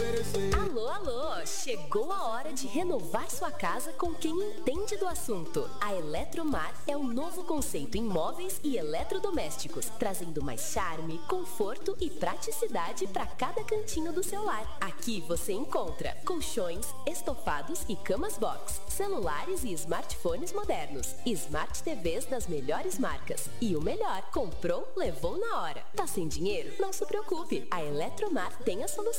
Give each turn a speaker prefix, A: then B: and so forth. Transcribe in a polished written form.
A: oferecer.
B: Alô, alô! Chegou a hora de renovar sua casa com quem entende do assunto. A Eletromar é um novo conceito em móveis e eletrodomésticos, trazendo mais charme, conforto e praticidade para cada cantinho do seu lar. Aqui você encontra colchões, estofados e camas box, celulares e smartphones modernos, Smart TVs das melhores marcas. E o melhor, comprou, levou na hora. Tá sem dinheiro? Não se preocupe, a Eletromar tem a solução.